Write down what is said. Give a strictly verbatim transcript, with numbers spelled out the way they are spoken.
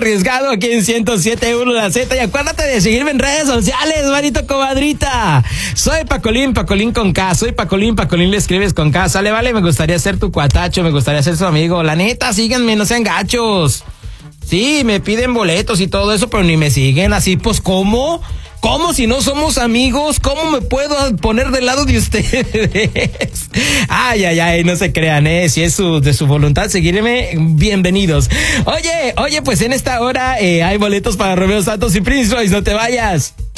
arriesgado aquí en ciento siete punto uno La Z. Y acuérdate de seguirme en redes sociales, manito comadrita. Soy Pacolín, Pacolín con K. Soy Pacolín, Pacolín le escribes con K. Sale, vale, me gustaría ser tu cuatacho, me gustaría ser su amigo. La neta, síganme, no sean gachos. Sí, me piden boletos y todo eso, pero ni me siguen. Así, pues, ¿cómo? ¿Cómo si no somos amigos? ¿Cómo me puedo poner del lado de ustedes? Ay, ay, ay, no se crean, ¿eh? Si es su, de su voluntad seguirme, bienvenidos. Oye, oye, pues en esta hora eh, hay boletos para Romeo Santos y Prince Royce, no te vayas.